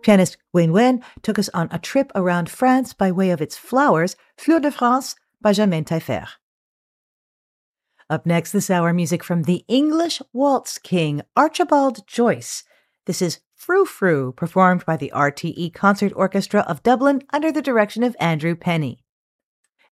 Pianist Gwen Wen took us on a trip around France by way of its flowers, Fleurs de France by Germaine Taillefer. Up next this hour, music from the English waltz king, Archibald Joyce. This is Frou Frou, performed by the RTE Concert Orchestra of Dublin under the direction of Andrew Penny.